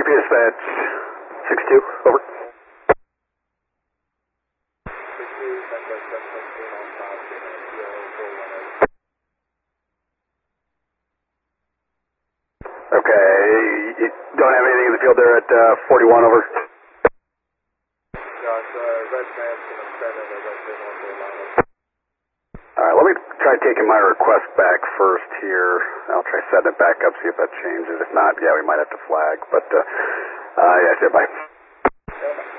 Dispatch 6-2, over. Okay, you don't have anything in the field there at 41, over. Alright, let me try taking my request back first here. I'll try setting it back up, see if that changes. If not, yeah, we might have to flag. But, yeah, I said bye.